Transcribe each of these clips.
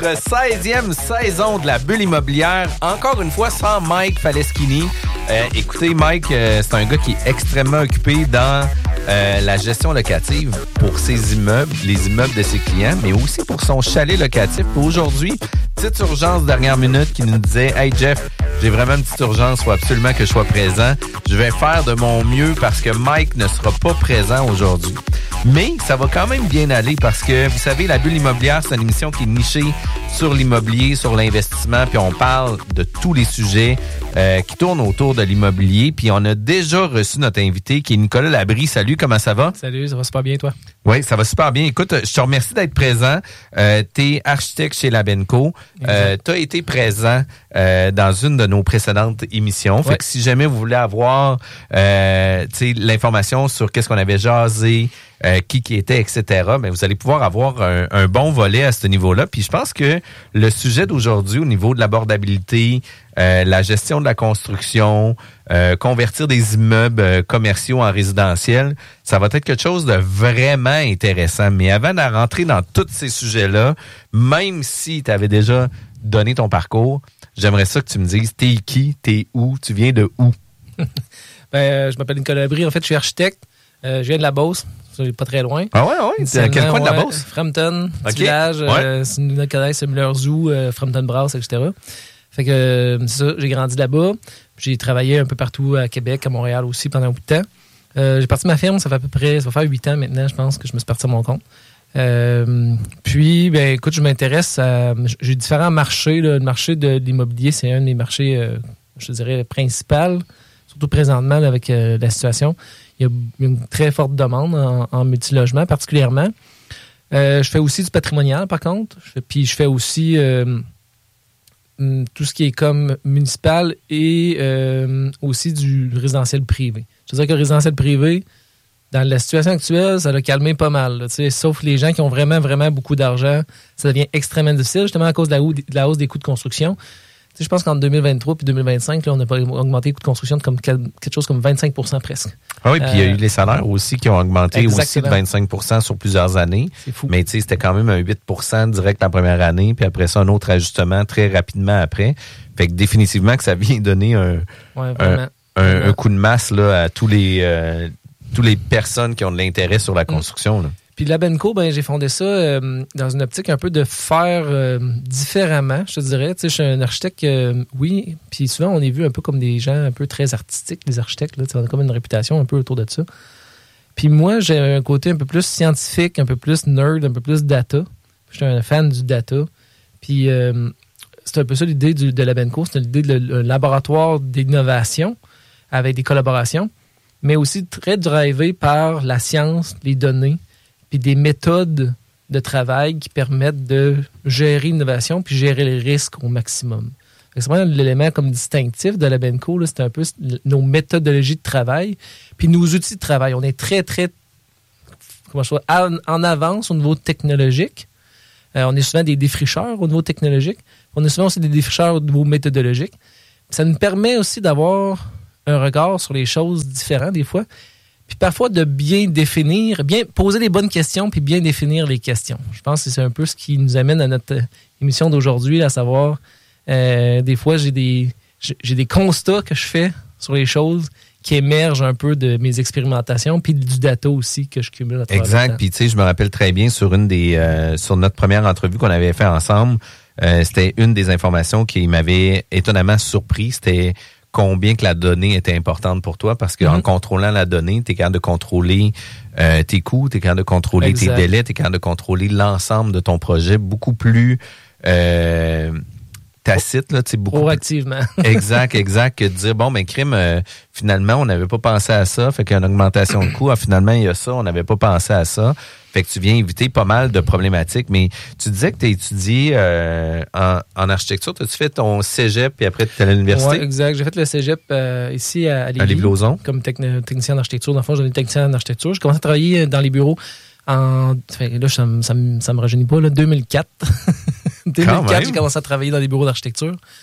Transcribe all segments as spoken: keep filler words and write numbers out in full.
notre seizième saison de la bulle immobilière. Encore une fois, sans Mike Faleschini. Euh, écoutez, Mike, euh, c'est un gars qui est extrêmement occupé dans euh, la gestion locative pour ses immeubles, les immeubles de ses clients, mais aussi pour son chalet locatif. Aujourd'hui, petite urgence dernière minute qui nous disait « Hey Jeff, j'ai vraiment une petite urgence, il faut absolument que je sois présent. Je vais faire de mon mieux parce que Mike ne sera pas présent aujourd'hui. » Mais ça va quand même bien aller parce que, vous savez, la bulle immobilière, c'est une émission qui est nichée sur l'immobilier, sur l'investissement, puis on parle de tous les sujets euh, qui tournent autour de l'immobilier. Puis on a déjà reçu notre invité qui est Nicolas Labrie. Salut, comment ça va? Salut, ça va super bien, toi? Oui, ça va super bien. Écoute, je te remercie d'être présent. Euh, tu es architecte chez Labenco. Euh, tu as été présent euh, dans une de nos précédentes émissions. Ouais. Fait que si jamais vous voulez avoir euh, l'information sur qu'est-ce qu'on avait jasé, Euh, qui qui était, et cetera, mais vous allez pouvoir avoir un, un bon volet à ce niveau-là. Puis je pense que le sujet d'aujourd'hui, au niveau de l'abordabilité, euh, la gestion de la construction, euh, convertir des immeubles euh, commerciaux en résidentiels, ça va être quelque chose de vraiment intéressant. Mais avant de rentrer dans tous ces sujets-là, même si tu avais déjà donné ton parcours, j'aimerais ça que tu me dises, t'es qui, t'es où, tu viens de où? ben, je m'appelle Nicolas Labrie, en fait, je suis architecte, euh, je viens de la Beauce. C'est pas très loin. Ah ouais, ouais. C'est à quel coin de la Beauce? Frampton, petit okay. village. Ouais. Euh, si nous connaissons, c'est Müller-Zoo, euh, Frampton Brass, et cetera. Fait que euh, c'est ça, j'ai grandi là-bas. J'ai travaillé un peu partout à Québec, à Montréal aussi pendant un bout de temps. Euh, j'ai parti de ma firme, ça fait à peu près, ça va faire huit ans maintenant, je pense, que je me suis parti à mon compte. Euh, puis, ben écoute, je m'intéresse à... J'ai différents marchés. Là. Le marché de l'immobilier, c'est un des marchés, euh, je dirais, principaux, surtout présentement là, avec euh, la situation. Il y a une très forte demande en, en multilogement, particulièrement. Euh, je fais aussi du patrimonial, par contre. Je fais, puis je fais aussi euh, tout ce qui est comme municipal et euh, aussi du résidentiel privé. Je veux dire que le résidentiel privé, dans la situation actuelle, ça l'a calmé pas mal. Là, sauf les gens qui ont vraiment, vraiment beaucoup d'argent, ça devient extrêmement difficile, justement à cause de la, hausse, de la hausse des coûts de construction. Je pense qu'en deux mille vingt-trois puis deux mille vingt-cinq, là, on a augmenté les coûts de construction de comme quelque chose comme vingt-cinq pour cent presque. Ah oui, puis il euh, y a eu les salaires aussi qui ont augmenté exactement. Aussi de vingt-cinq pour cent sur plusieurs années. C'est fou. Mais c'était quand même un huit pour cent direct la première année, puis après ça, un autre ajustement très rapidement après. Fait que définitivement que ça vient donner un, ouais, un, un, un coup de masse là, à tous les, euh, tous les personnes qui ont de l'intérêt sur la construction. Là. Puis Labenco, ben j'ai fondé ça euh, dans une optique un peu de faire euh, différemment, je te dirais. Tu sais, je suis un architecte, euh, oui, puis souvent on est vu un peu comme des gens un peu très artistiques, les architectes, là, on a comme une réputation un peu autour de ça. Puis moi, j'ai un côté un peu plus scientifique, un peu plus nerd, un peu plus data. Je suis un fan du data. Puis euh, c'est un peu ça l'idée du, de Labenco, c'est l'idée de le, le laboratoire d'innovation avec des collaborations, mais aussi très drivé par la science, les données, puis des méthodes de travail qui permettent de gérer l'innovation puis gérer les risques au maximum. C'est vraiment l'élément comme distinctif de Labenco, là, c'est un peu nos méthodologies de travail puis nos outils de travail. On est très, très comment je dis, en avance au niveau technologique. Euh, on est souvent des défricheurs au niveau technologique. On est souvent aussi des défricheurs au niveau méthodologique. Ça nous permet aussi d'avoir un regard sur les choses différentes des fois. Puis parfois de bien définir, bien poser les bonnes questions, puis bien définir les questions. Je pense que c'est un peu ce qui nous amène à notre émission d'aujourd'hui, à savoir, euh, des fois, j'ai des, j'ai des constats que je fais sur les choses qui émergent un peu de mes expérimentations, puis du data aussi que je cumule à travers exact. Puis tu sais, je me rappelle très bien sur une des, euh, sur notre première entrevue qu'on avait fait ensemble, euh, c'était une des informations qui m'avait étonnamment surpris. C'était combien que la donnée était importante pour toi, parce qu'en mm-hmm. contrôlant la donnée, tu es capable de contrôler euh, tes coûts, tu es capable de contrôler exact. Tes délais, tu es capable de contrôler l'ensemble de ton projet beaucoup plus euh, tacite. Là, beaucoup proactivement. Plus... exact, exact. Que de dire, bon, ben crime, euh, finalement, on n'avait pas pensé à ça, fait qu'il y a une augmentation de coûts. Ah, finalement, il y a ça, on n'avait pas pensé à ça. Fait que tu viens éviter pas mal de problématiques. Mais tu disais que tu as étudié euh, en, en architecture. As-tu fait ton cégep puis après tu es allé à l'université? Oui, exact. J'ai fait le cégep euh, ici à, à Lévis. À Lévis-Lauzon. Comme techn- technicien en architecture. Dans le fond, j'en ai technicien en architecture. J'ai commencé à travailler dans les bureaux en... Là, ça me, ça me, ça me rajeunit pas, là, deux mille quatre. deux mille quatre, j'ai commencé à travailler dans les bureaux d'architecture.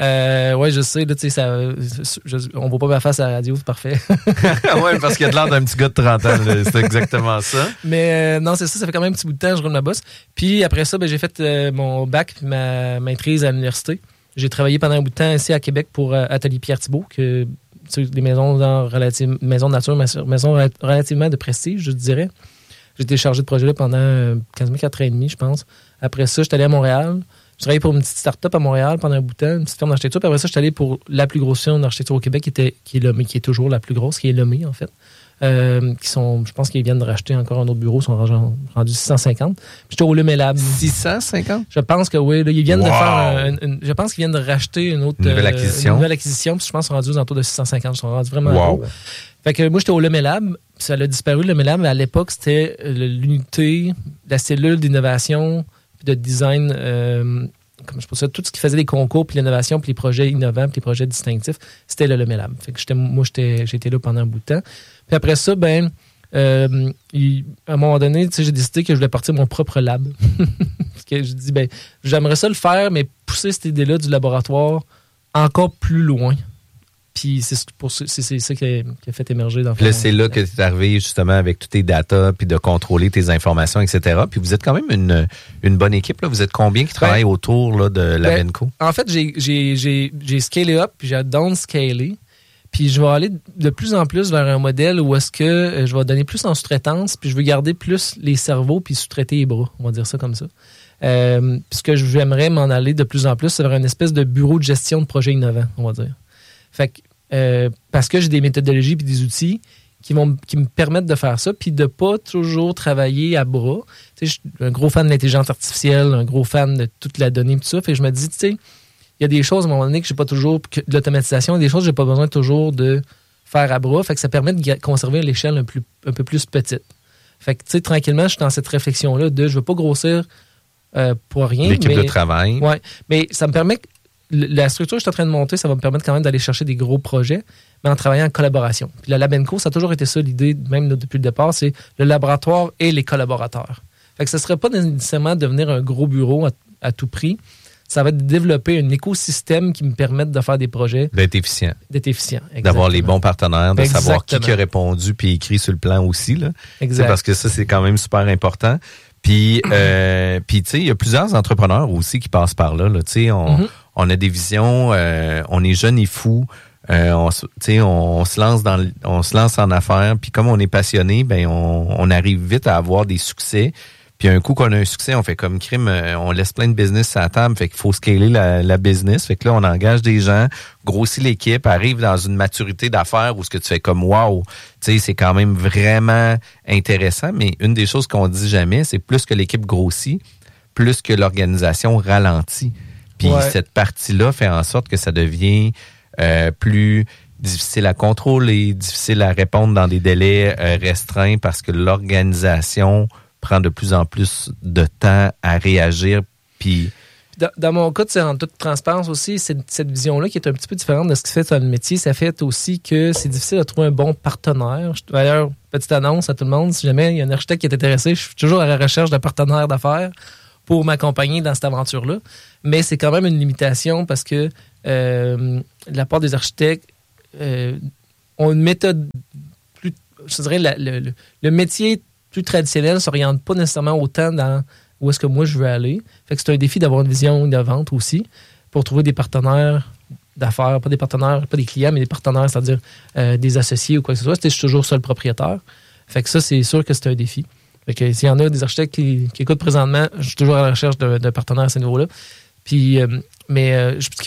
Euh, ouais, je sais, là, tu sais, ça, je, on voit pas ma face à la radio, c'est parfait. Ouais, parce qu'il y a de l'air d'un petit gars de trente ans, là, c'est exactement ça. Mais euh, non, c'est ça, ça fait quand même un petit bout de temps que je roule ma bosse. Puis après ça, ben, j'ai fait euh, mon bac puis ma maîtrise à l'université. J'ai travaillé pendant un bout de temps ici à Québec pour euh, Atelier Pierre Thibault, que c'est des maisons dans relative, maisons de nature, maisons relativement de prestige, je dirais. J'ai été chargé de projet là pendant euh, quasiment quatre ans et demi, je pense. Après ça, je suis allé à Montréal. Je travaillais pour une petite start-up à Montréal pendant un bout de temps, une petite firme d'architecture. Puis après ça, je suis allé pour la plus grosse firme d'architecture au Québec, qui, était, qui, est Lemay, qui est toujours la plus grosse, qui est Lemay, en fait. Euh, qui sont, je pense qu'ils viennent de racheter encore un autre bureau, ils sont rendus six cent cinquante. Puis j'étais au Lemay Lab. six cent cinquante? Je pense que oui. Là, ils viennent wow. de faire une, une, je pense qu'ils viennent de racheter une autre une nouvelle acquisition. Euh, une nouvelle acquisition. Puis je pense qu'ils sont rendus aux alentours de six cent cinquante. Ils sont rendus vraiment wow. gros. Fait que moi, j'étais au Lemay Lab. Ça a disparu, le Lemay Lab, mais à l'époque, c'était l'unité, la cellule d'innovation puis de design. Euh, comme je pense ça, tout ce qui faisait les concours, puis l'innovation, puis les projets innovants, puis les projets distinctifs, c'était le Lemay Lab. Fait que j'étais, moi, j'étais, j'ai été là pendant un bout de temps. Puis après ça, ben, euh, il, à un moment donné, tu sais, j'ai décidé que je voulais partir mon propre lab. Parce que je dis, ben, j'aimerais ça le faire, mais pousser cette idée-là du laboratoire encore plus loin. Puis c'est, pour, c'est, c'est ça qui a, qui a fait émerger dans le fond. Là, c'est là que tu es arrivé justement avec tous tes datas, puis de contrôler tes informations, et cetera. Puis vous êtes quand même une, une bonne équipe. Là. Vous êtes combien qui travaillent ben, autour là, de Labenco? Ben, en fait, j'ai, j'ai, j'ai, j'ai scalé up, puis j'ai downscalé. Puis je vais aller de plus en plus vers un modèle où est-ce que je vais donner plus en sous-traitance, puis je veux garder plus les cerveaux, puis sous-traiter les bras. On va dire ça comme ça. Euh, puis ce que j'aimerais m'en aller de plus en plus, c'est vers une espèce de bureau de gestion de projets innovants, on va dire. Fait que, euh, parce que j'ai des méthodologies puis des outils qui vont qui me permettent de faire ça, puis de pas toujours travailler à bras. Tu sais, je suis un gros fan de l'intelligence artificielle, un gros fan de toute la donnée, tout ça. Fait que je me dis, tu sais, il y a des choses à un moment donné que j'ai pas toujours, que de l'automatisation, il y a des choses que j'ai pas besoin toujours de faire à bras. Fait que ça permet de conserver l'échelle un, plus, un peu plus petite. Fait que, tu sais, tranquillement, je suis dans cette réflexion-là de je veux pas grossir euh, pour rien. L'équipe mais, de travail. Ouais, mais ça me permet que la structure que je suis en train de monter, ça va me permettre quand même d'aller chercher des gros projets, mais en travaillant en collaboration. Puis la Labenco, ça a toujours été ça, l'idée, même depuis le départ, c'est le laboratoire et les collaborateurs. Fait que ce ne serait pas nécessairement devenir un gros bureau à, à tout prix. Ça va être de développer un écosystème qui me permette de faire des projets. D'être efficient. D'être efficient, exactement. D'avoir les bons partenaires, de exactement. Savoir qui, qui a répondu puis écrit sur le plan aussi. Là. Exact. C'est parce que ça, c'est quand même super important. Puis, euh, puis tu sais, il y a plusieurs entrepreneurs aussi qui passent par là. là. Tu sais, on, mm-hmm. on a des visions, euh, on est jeunes et fous. Euh, on, tu sais, on, on se lance dans, on se lance en affaires. Puis comme on est passionné, ben on, on arrive vite à avoir des succès. Puis un coup qu'on a un succès, on fait comme crime, on laisse plein de business à la table, fait qu'il faut scaler la, la business. Fait que là, on engage des gens, grossit l'équipe, arrive dans une maturité d'affaires où ce que tu fais comme wow, tu sais, c'est quand même vraiment intéressant. Mais une des choses qu'on dit jamais, c'est plus que l'équipe grossit, plus que l'organisation ralentit. Puis ouais. cette partie-là fait en sorte que ça devient euh, plus difficile à contrôler, difficile à répondre dans des délais euh, restreints parce que l'organisation prend de plus en plus de temps à réagir. Puis dans, dans mon cas, en toute transparence aussi, c'est cette vision-là qui est un petit peu différente de ce qui se fait dans le métier. Ça fait aussi que c'est difficile de trouver un bon partenaire. D'ailleurs, petite annonce à tout le monde, si jamais il y a un architecte qui est intéressé, je suis toujours à la recherche de partenaires d'affaires pour m'accompagner dans cette aventure-là. Mais c'est quand même une limitation parce que euh, de la part des architectes, euh, ont une méthode plus, je dirais, la, le, le, le métier plus traditionnel ne s'oriente pas nécessairement autant dans où est-ce que moi je veux aller. Fait que c'est un défi d'avoir une vision innovante aussi pour trouver des partenaires d'affaires, pas des partenaires, pas des clients, mais des partenaires, c'est-à-dire euh, des associés ou quoi que ce soit. Je suis toujours seul propriétaire. Fait que ça, c'est sûr que c'est un défi. Fait que s'il y en a des architectes qui, qui écoutent présentement, je suis toujours à la recherche de, de partenaires à ce niveau-là. Puis, euh, mais euh, je